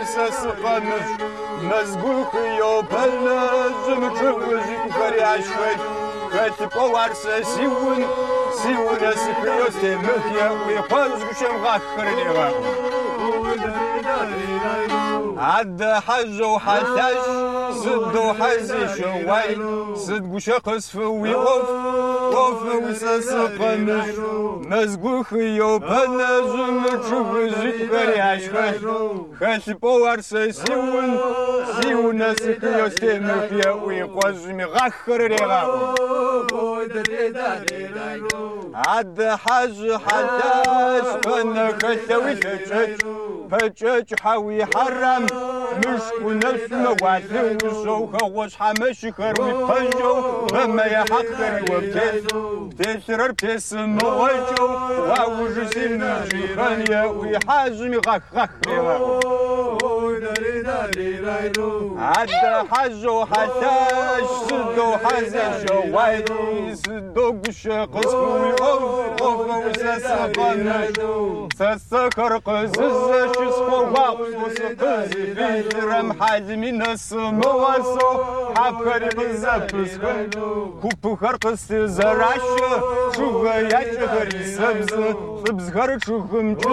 سسقنش مزقوخ يوبلنا زمجوزي كرياشوي كتبو ورسا سيون سكريوستي مخيا ويقوزق شمغاخر لغا عد حزو حتاش صدو حزي شواي صدقو شقص فوي قف وسسقنش مزقوخ يوبلنا زمجوزي كرياشوي كتبو ورسا سيون سكريوستي مخيا ويقوزق مغاخر لغا عد حاج حداش فانا كتوي فجاج حاوي حرام مشكو نفس موالي وصوخة وصحامش خروي بخجو بما يحقر وبتس بتسرر بتسم وجو واوجسي نجي خانيا ويحازمي غخ عد حاجو حداش صدو حزي شوايد صدو قش قصفوي اوف وسسقنش سسكر قزز شسخو واقص قزي فيرم حازمي نسم واسو حفري بزبس كوبو خرقس زراش شوغا ياتغري سبز خرق شوغم